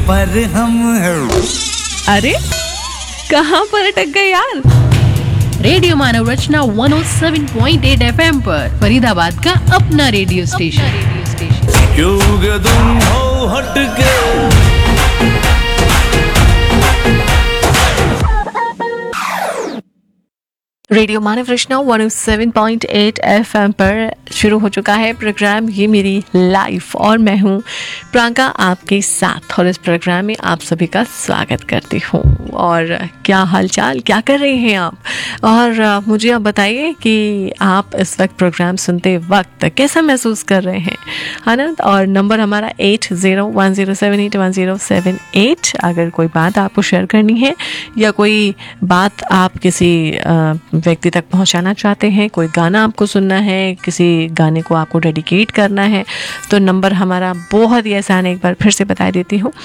पर हम। अरे कहाँ पर अटक गए यार। रेडियो मानव रचना 107.8 FM पर फरीदाबाद का अपना रेडियो स्टेशन। क्यों तुम हो हटके। रेडियो मानव रचना 107.8 FM पर शुरू हो चुका है प्रोग्राम ये मेरी लाइफ और मैं हूँ प्रियंका आपके साथ और इस प्रोग्राम में आप सभी का स्वागत करती हूँ। और क्या हालचाल, क्या कर रहे हैं आप, और मुझे आप बताइए कि आप इस वक्त प्रोग्राम सुनते वक्त कैसा महसूस कर रहे हैं, है ना। और नंबर हमारा 8010781078। अगर कोई बात आपको शेयर करनी है या कोई बात आप किसी व्यक्ति तक पहुंचाना चाहते हैं, कोई गाना आपको सुनना है, किसी गाने को आपको डेडिकेट करना है, तो नंबर हमारा बहुत ही आसान है, एक बार फिर से बता देती हूँ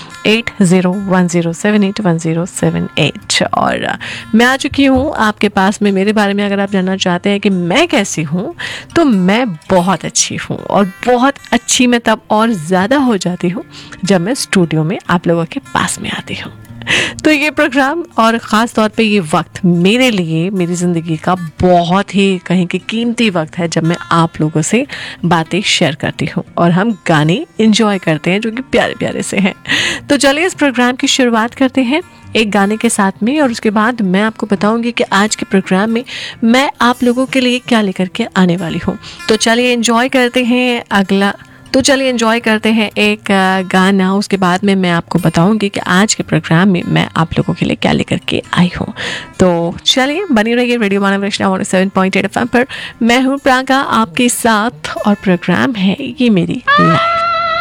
8010781078। और मैं आ चुकी हूँ आपके पास में। मेरे बारे में अगर आप जानना चाहते हैं कि मैं कैसी हूँ, तो मैं बहुत अच्छी हूँ और बहुत अच्छी मैं तब और ज़्यादा हो जाती हूँ जब मैं स्टूडियो में आप लोगों के पास में आती हूँ। तो ये प्रोग्राम और ख़ास तौर पे ये वक्त मेरे लिए मेरी ज़िंदगी का बहुत ही कहीं कि कीमती वक्त है, जब मैं आप लोगों से बातें शेयर करती हूँ और हम गाने एंजॉय करते हैं जो कि प्यारे प्यारे से हैं। तो चलिए इस प्रोग्राम की शुरुआत करते हैं एक गाने के साथ में, और उसके बाद मैं आपको बताऊंगी कि आज के प्रोग्राम में मैं आप लोगों के लिए क्या लेकर के आने वाली हूँ। तो चलिए एंजॉय करते हैं एक गाना। उसके बाद में मैं आपको बताऊंगी कि आज के प्रोग्राम में मैं आप लोगों के लिए क्या लेकर के आई हूँ। तो चलिए बनी रहिए रेडियो मानव रचना 107.8 FM पर। मैं हूँ प्रियंका आपके साथ और प्रोग्राम है ये मेरी लाइफ।